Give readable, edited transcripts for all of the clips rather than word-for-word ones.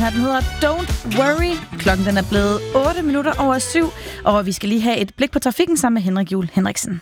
her, den hedder Don't Worry. Klokken den er blevet 7:08, og vi skal lige have et blik på trafikken sammen med Henrik Juhl Henriksen.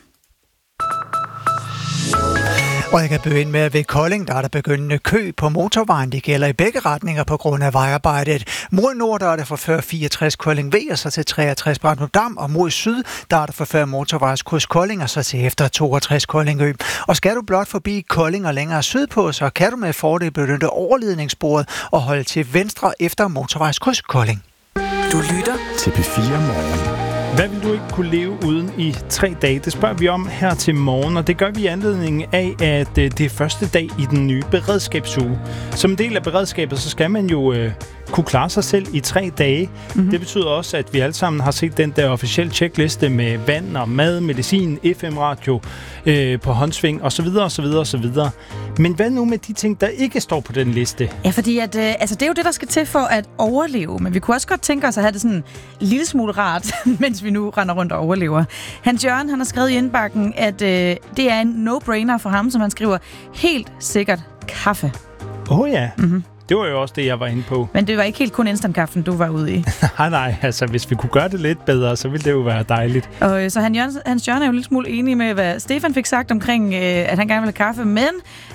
Og jeg kan begynde med, at ved Kolding, der er der begyndende kø på motorvejen. Det gælder i begge retninger på grund af vejarbejdet. Mod nord, der er der fra før 64 Kolding V, og så til 63 Brandnudam. Og mod syd, der er der fra før motorvejskryds Kolding, og så til efter 62 Koldingø. Og skal du blot forbi Kolding og længere sydpå, så kan du med fordel benytte overledningssporet og holde til venstre efter motorvejskryds Kolding. Du lytter til P4 Morgen. Hvad vil du ikke kunne leve uden i 3 dage? Det spørger vi om her til morgen, og det gør vi i anledning af, at det er første dag i den nye beredskabsuge. Som en del af beredskabet, så skal man jo kunne klare sig selv i 3 dage. Mm-hmm. Det betyder også, at vi alle sammen har set den der officielle checkliste med vand og mad, medicin, FM-radio på håndsving osv. osv. osv. Men hvad nu med de ting, der ikke står på den liste? Ja, fordi at, det er jo det, der skal til for at overleve. Men vi kunne også godt tænke os at have det sådan en lille smule rart, mens vi nu render rundt og overlever. Hans Jørgen, han har skrevet i indbakken, at det er en no-brainer for ham, som han skriver, helt sikkert kaffe. Ja. Mm-hmm. Det var jo også det, jeg var inde på. Men det var ikke helt kun instant-kaffen, du var ude i. Nej, altså hvis vi kunne gøre det lidt bedre, så ville det jo være dejligt. Og så Hans Jørgen er jo lidt smule enig med, hvad Stefan fik sagt omkring, at han gerne ville have kaffe, men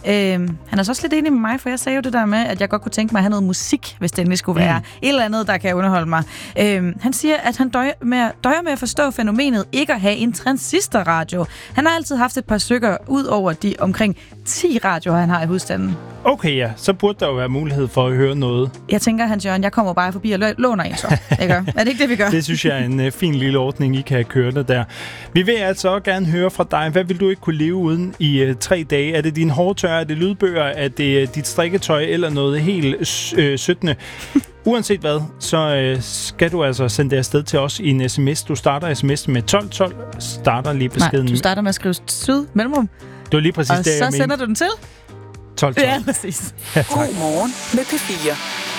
han er så også lidt enig med mig, for jeg sagde jo det der med, at jeg godt kunne tænke mig at have noget musik, hvis det endelig skulle være et eller andet, der kan underholde mig. Han siger, at han døjer med at forstå fænomenet ikke at have en transistorradio. Han har altid haft et par stykker ud over de omkring 10 radioer, han har i husstanden. Okay, ja. Så burde der jo være mulighed for at høre noget. Jeg tænker, Hans Jørgen, jeg kommer bare forbi og låner en så. Ikke? Er det ikke det, vi gør? Det synes jeg er en fin lille ordning, I kan have kørt der. Vi vil altså gerne høre fra dig. Hvad vil du ikke kunne leve uden i 3 dage? Er det din hårtør? Er det lydbøger? Er det dit strikketøj? Eller noget helt 17. Uanset hvad, så skal du altså sende det afsted til os i en sms. Du starter sms'en med 1212. Starter lige beskeden. Nej, du starter med at skrive syd mellemrum. Det var lige præcis og det, jeg så sender du den til? 12. Ja, præcis. Ja, God morgen med P4.